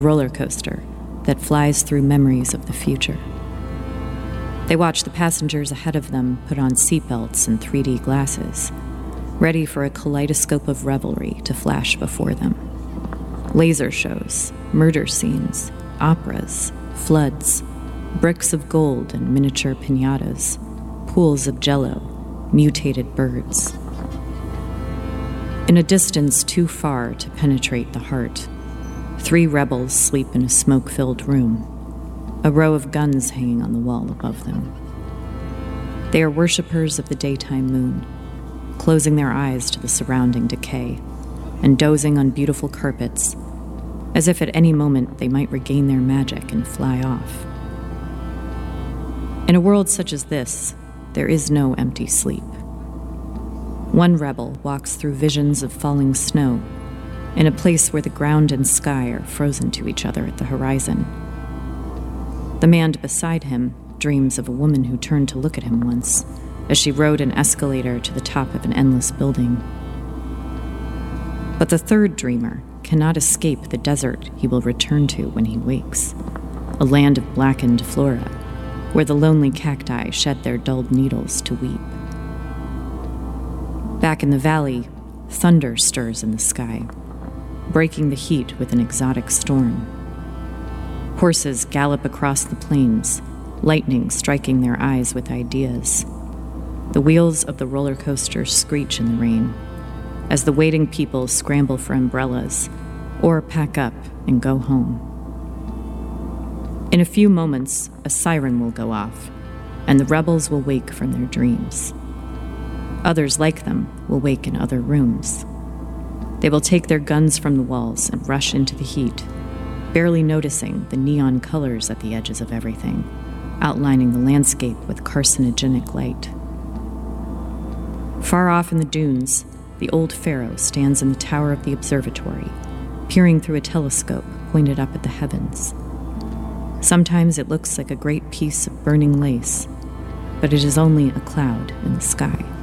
roller coaster that flies through memories of the future. They watch the passengers ahead of them put on seatbelts and 3D glasses, ready for a kaleidoscope of revelry to flash before them. Laser shows, murder scenes, operas, floods, bricks of gold and miniature piñatas, pools of jello, mutated birds. In a distance too far to penetrate the heart, 3 rebels sleep in a smoke-filled room, a row of guns hanging on the wall above them. They are worshippers of the daytime moon, closing their eyes to the surrounding decay and dozing on beautiful carpets, as if at any moment they might regain their magic and fly off. In a world such as this, there is no empty sleep. One rebel walks through visions of falling snow in a place where the ground and sky are frozen to each other at the horizon. The man beside him dreams of a woman who turned to look at him once as she rode an escalator to the top of an endless building. But the third dreamer cannot escape the desert he will return to when he wakes, a land of blackened flora, where the lonely cacti shed their dulled needles to weep. Back in the valley, thunder stirs in the sky, breaking the heat with an exotic storm. Horses gallop across the plains, lightning striking their eyes with ideas. The wheels of the roller coaster screech in the rain as the waiting people scramble for umbrellas or pack up and go home. In a few moments, a siren will go off, and the rebels will wake from their dreams. Others like them will wake in other rooms. They will take their guns from the walls and rush into the heat, barely noticing the neon colors at the edges of everything, outlining the landscape with carcinogenic light. Far off in the dunes, the old pharaoh stands in the tower of the observatory, peering through a telescope pointed up at the heavens. Sometimes it looks like a great piece of burning lace, but it is only a cloud in the sky.